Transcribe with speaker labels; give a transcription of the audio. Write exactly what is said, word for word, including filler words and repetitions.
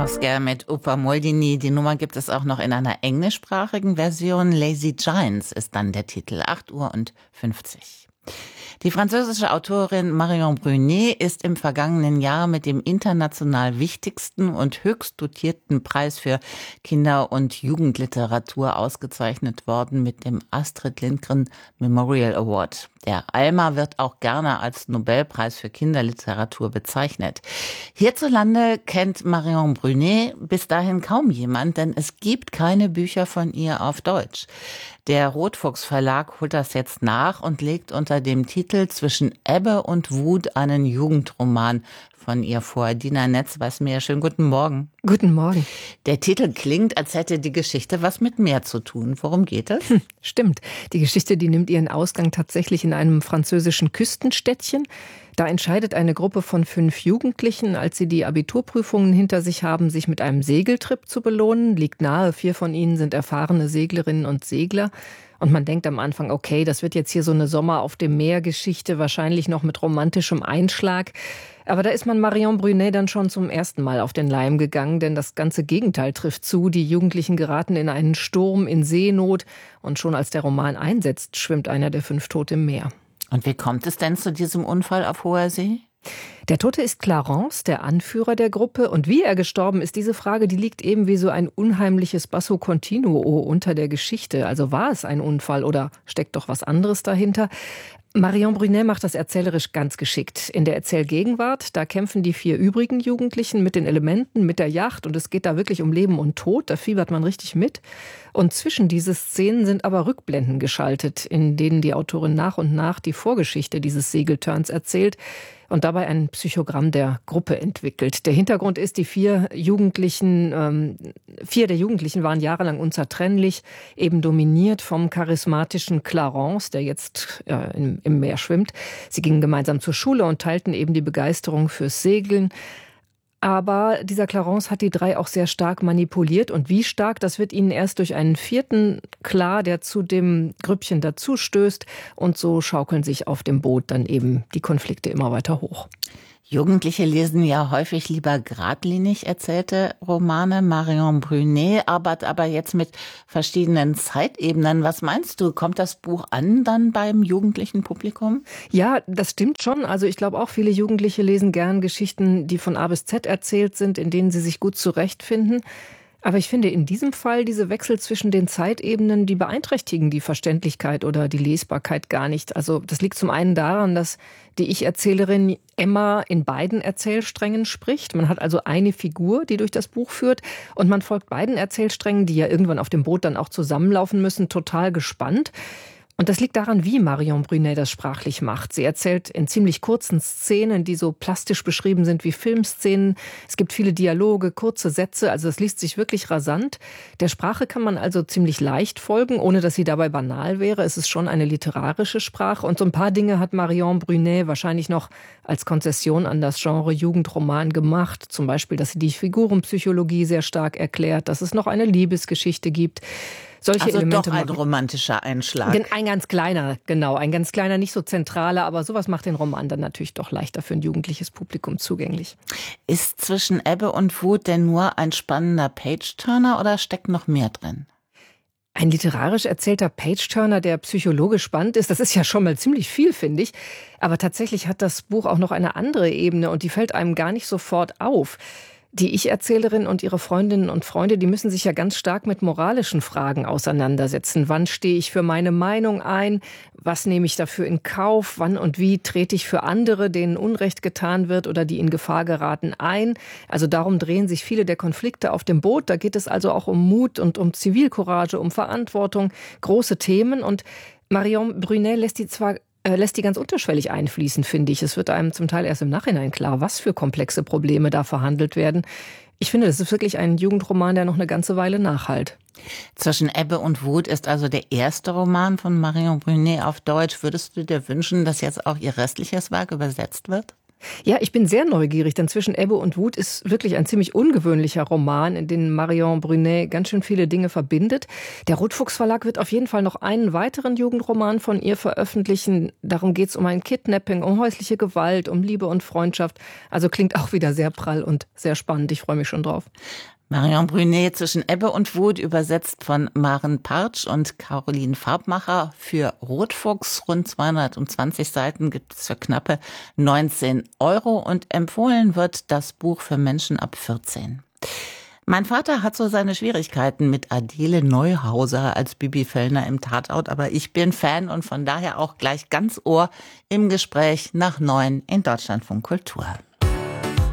Speaker 1: Oscar mit Upa Moldini. Die Nummer gibt es auch noch in einer englischsprachigen Version. Lazy Giants ist dann der Titel. acht Uhr fünfzig. Die französische Autorin Marion Brunet ist im vergangenen Jahr mit dem international wichtigsten und höchst dotierten Preis für Kinder- und Jugendliteratur ausgezeichnet worden mit dem Astrid Lindgren Memorial Award. Der Alma wird auch gerne als Nobelpreis für Kinderliteratur bezeichnet. Hierzulande kennt Marion Brunet bis dahin kaum jemand, denn es gibt keine Bücher von ihr auf Deutsch. Der Rotfuchs Verlag holt das jetzt nach und legt unter dem Titel Zwischen Ebbe und Wut einen Jugendroman von ihr vor. Dina Netz weiß mehr. Schönen guten Morgen.
Speaker 2: Guten Morgen.
Speaker 1: Der Titel klingt, als hätte die Geschichte was mit Meer zu tun. Worum geht es?
Speaker 2: Hm, stimmt. Die Geschichte, die nimmt ihren Ausgang tatsächlich in einem französischen Küstenstädtchen. Da entscheidet eine Gruppe von fünf Jugendlichen, als sie die Abiturprüfungen hinter sich haben, sich mit einem Segeltrip zu belohnen. Liegt nahe, vier von ihnen sind erfahrene Seglerinnen und Segler. Und man denkt am Anfang, okay, das wird jetzt hier so eine Sommer auf dem Meer Geschichte, wahrscheinlich noch mit romantischem Einschlag. Aber da ist man Marion Brunet dann schon zum ersten Mal auf den Leim gegangen, denn das ganze Gegenteil trifft zu. Die Jugendlichen geraten in einen Sturm, in Seenot und schon als der Roman einsetzt, schwimmt einer der fünf tot im Meer.
Speaker 1: Und wie kommt es denn zu diesem Unfall auf hoher See?
Speaker 2: Der Tote ist Clarence, der Anführer der Gruppe. Und wie er gestorben ist, diese Frage, die liegt eben wie so ein unheimliches Basso Continuo unter der Geschichte. Also war es ein Unfall oder steckt doch was anderes dahinter? Marion Brunet macht das erzählerisch ganz geschickt. In der Erzählgegenwart, da kämpfen die vier übrigen Jugendlichen mit den Elementen, mit der Yacht und es geht da wirklich um Leben und Tod, da fiebert man richtig mit. Und zwischen diese Szenen sind aber Rückblenden geschaltet, in denen die Autorin nach und nach die Vorgeschichte dieses Segelturns erzählt und dabei ein Psychogramm der Gruppe entwickelt. Der Hintergrund ist, die vier Jugendlichen, ähm, vier der Jugendlichen waren jahrelang unzertrennlich, eben dominiert vom charismatischen Clarence, der jetzt äh, im, im Meer schwimmt. Sie gingen gemeinsam zur Schule und teilten eben die Begeisterung fürs Segeln. Aber dieser Clarence hat die drei auch sehr stark manipuliert. Und wie stark, das wird ihnen erst durch einen vierten klar, der zu dem Grüppchen dazustößt. Und so schaukeln sich auf dem Boot dann eben die Konflikte immer weiter hoch.
Speaker 1: Jugendliche lesen ja häufig lieber geradlinig erzählte Romane. Marion Brunet arbeitet aber jetzt mit verschiedenen Zeitebenen. Was meinst du, kommt das Buch an dann beim jugendlichen Publikum?
Speaker 2: Ja, das stimmt schon. Also ich glaube auch, viele Jugendliche lesen gern Geschichten, die von A bis Z erzählt sind, in denen sie sich gut zurechtfinden. Aber ich finde in diesem Fall diese Wechsel zwischen den Zeitebenen, die beeinträchtigen die Verständlichkeit oder die Lesbarkeit gar nicht. Also das liegt zum einen daran, dass die Ich-Erzählerin Emma in beiden Erzählsträngen spricht. Man hat also eine Figur, die durch das Buch führt und man folgt beiden Erzählsträngen, die ja irgendwann auf dem Boot dann auch zusammenlaufen müssen, total gespannt. Und das liegt daran, wie Marion Brunet das sprachlich macht. Sie erzählt in ziemlich kurzen Szenen, die so plastisch beschrieben sind wie Filmszenen. Es gibt viele Dialoge, kurze Sätze, also es liest sich wirklich rasant. Der Sprache kann man also ziemlich leicht folgen, ohne dass sie dabei banal wäre. Es ist schon eine literarische Sprache und so ein paar Dinge hat Marion Brunet wahrscheinlich noch als Konzession an das Genre Jugendroman gemacht. Zum Beispiel, dass sie die Figurenpsychologie sehr stark erklärt, dass es noch eine Liebesgeschichte gibt. Solche
Speaker 1: also
Speaker 2: Elemente
Speaker 1: doch ein romantischer Einschlag.
Speaker 2: Ein ganz kleiner, genau. Ein ganz kleiner, nicht so zentraler, aber sowas macht den Roman dann natürlich doch leichter für ein jugendliches Publikum zugänglich.
Speaker 1: Ist Zwischen Ebbe und Wut denn nur ein spannender Page-Turner oder steckt noch mehr drin?
Speaker 2: Ein literarisch erzählter Page-Turner, der psychologisch spannend ist, das ist ja schon mal ziemlich viel, finde ich. Aber tatsächlich hat das Buch auch noch eine andere Ebene und die fällt einem gar nicht sofort auf. Die Ich-Erzählerin und ihre Freundinnen und Freunde, die müssen sich ja ganz stark mit moralischen Fragen auseinandersetzen. Wann stehe ich für meine Meinung ein? Was nehme ich dafür in Kauf? Wann und wie trete ich für andere, denen Unrecht getan wird oder die in Gefahr geraten, ein? Also darum drehen sich viele der Konflikte auf dem Boot. Da geht es also auch um Mut und um Zivilcourage, um Verantwortung, große Themen. Und Marion Brunet lässt die zwar lässt die ganz unterschwellig einfließen, finde ich. Es wird einem zum Teil erst im Nachhinein klar, was für komplexe Probleme da verhandelt werden. Ich finde, das ist wirklich ein Jugendroman, der noch eine ganze Weile nachhallt.
Speaker 1: Zwischen Ebbe und Wut ist also der erste Roman von Marion Brunet auf Deutsch. Würdest du dir wünschen, dass jetzt auch ihr restliches Werk übersetzt wird?
Speaker 2: Ja, ich bin sehr neugierig, denn Zwischen Ebbe und Wut ist wirklich ein ziemlich ungewöhnlicher Roman, in dem Marion Brunet ganz schön viele Dinge verbindet. Der Rotfuchs Verlag wird auf jeden Fall noch einen weiteren Jugendroman von ihr veröffentlichen. Darum geht es um ein Kidnapping, um häusliche Gewalt, um Liebe und Freundschaft. Also klingt auch wieder sehr prall und sehr spannend. Ich freue mich schon drauf.
Speaker 1: Marion Brunet, Zwischen Ebbe und Wut, übersetzt von Maren Partsch und Caroline Farbmacher für Rotfuchs. Rund zweihundertzwanzig Seiten gibt es für knappe neunzehn Euro und empfohlen wird das Buch für Menschen ab vierzehn. Mein Vater hat so seine Schwierigkeiten mit Adele Neuhauser als Bibi Fellner im Tatort, aber ich bin Fan und von daher auch gleich ganz Ohr im Gespräch nach neun in Deutschlandfunk Kultur.